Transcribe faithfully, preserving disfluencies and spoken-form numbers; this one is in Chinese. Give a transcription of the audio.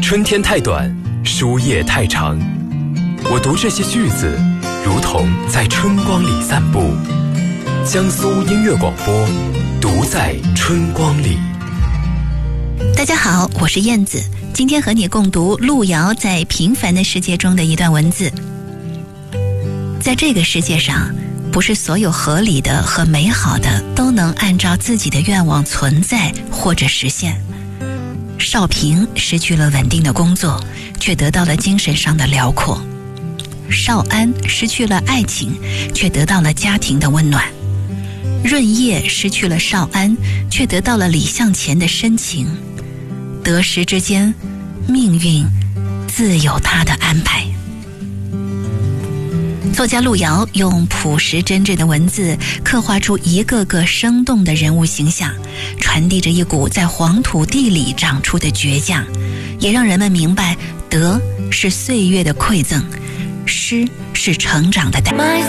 春天太短，书页太长，我读这些句子如同在春光里散步。江苏音乐广播，读在春光里。 大家好，我是燕子，今天和你共读路遥在《平凡的世界》中的一段文字。在这个世界上，不是所有合理的和美好的都能按照自己的愿望存在或者实现。少平失去了稳定的工作，却得到了精神上的辽阔。少安失去了爱情，却得到了家庭的温暖。润叶失去了少安，却得到了李向前的深情。得失之间，命运自有他的安排。作家路遥用朴实真挚的文字刻画出一个个生动的人物形象，传递着一股在黄土地里长出的倔强，也让人们明白，得是岁月的馈赠，失是成长的代价。